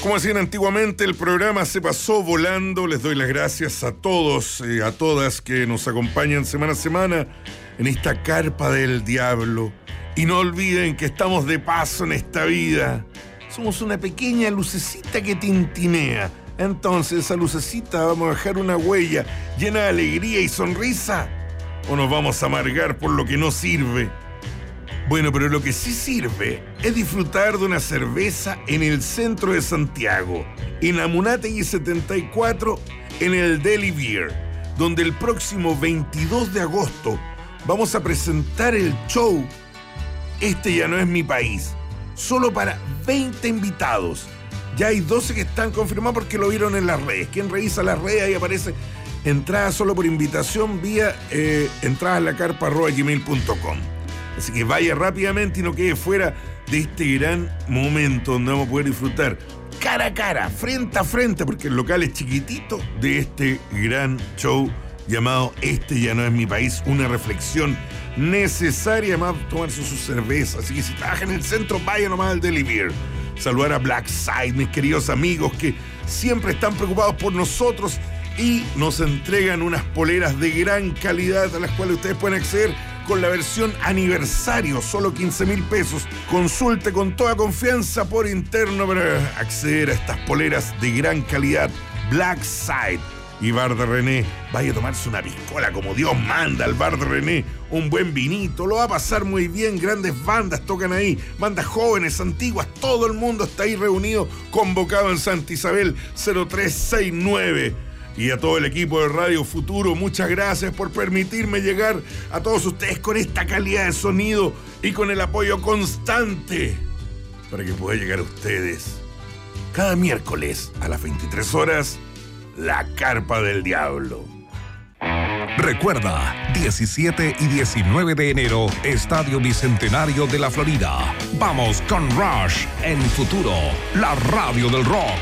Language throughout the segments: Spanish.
Como hacían antiguamente, el programa se pasó volando. Les doy las gracias a todos, a todas que nos acompañan semana a semana en esta carpa del diablo. Y no olviden que estamos de paso en esta vida. Somos una pequeña lucecita que tintinea. Entonces, esa lucecita, vamos a dejar una huella llena de alegría y sonrisa, o nos vamos a amargar por lo que no sirve. Bueno, pero lo que sí sirve es disfrutar de una cerveza en el centro de Santiago, en Amunátegui 74, en el Deli Beer, donde el próximo 22 de agosto vamos a presentar el show Este ya no es mi país, solo para 20 invitados. Ya hay 12 que están confirmados porque lo vieron en las redes. Quien revisa las redes, ahí aparece entrada solo por invitación vía entradaslacarpa@gmail.com. Así que vaya rápidamente y no quede fuera de este gran momento donde vamos a poder disfrutar cara a cara, frente a frente, porque el local es chiquitito, de este gran show llamado Este ya no es mi país. Una reflexión necesaria, más tomarse su cerveza. Así que si trabajan en el centro, vaya nomás al Deli Beer. Saludar a Black Side, mis queridos amigos que siempre están preocupados por nosotros y nos entregan unas poleras de gran calidad a las cuales ustedes pueden acceder con la versión aniversario, solo 15.000 pesos. Consulte con toda confianza por interno para acceder a estas poleras de gran calidad. Black Side y Bar de René. Vaya a tomarse una piscola como Dios manda al Bar de René. Un buen vinito, lo va a pasar muy bien. Grandes bandas tocan ahí, bandas jóvenes, antiguas, todo el mundo está ahí reunido, convocado en Santa Isabel 0369. Y a todo el equipo de Radio Futuro, muchas gracias por permitirme llegar a todos ustedes con esta calidad de sonido y con el apoyo constante para que pueda llegar a ustedes cada miércoles a las 23 horas, La Carpa del Diablo. Recuerda, 17 y 19 de enero, Estadio Bicentenario de la Florida. Vamos con Rush en Futuro, la radio del rock.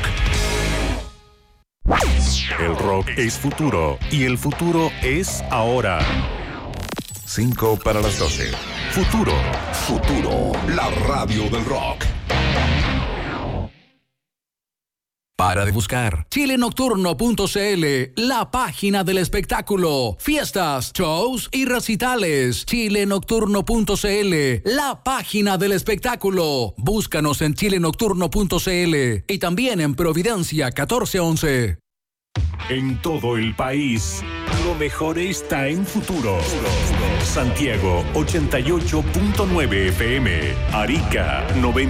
El rock es futuro y el futuro es ahora. 5 para las 12. Futuro. Futuro, la radio del rock. Para de buscar chilenocturno.cl, la página del espectáculo. Fiestas, shows y recitales. chilenocturno.cl, la página del espectáculo. Búscanos en chilenocturno.cl y también en Providencia 1411. En todo el país, lo mejor está en Futuro. Santiago 88.9 FM, Arica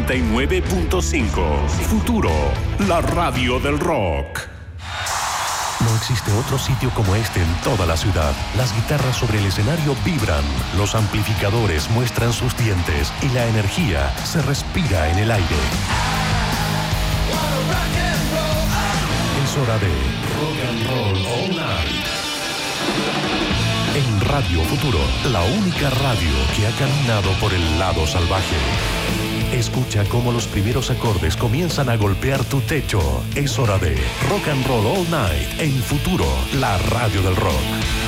99.5. Futuro, la radio del rock. No existe otro sitio como este en toda la ciudad. Las guitarras sobre el escenario vibran, los amplificadores muestran sus dientes y la energía se respira en el aire. Es hora de Rock and Roll All Night. En Radio Futuro, la única radio que ha caminado por el lado salvaje. Escucha cómo los primeros acordes comienzan a golpear tu techo. Es hora de Rock and Roll All Night en Futuro, la radio del rock.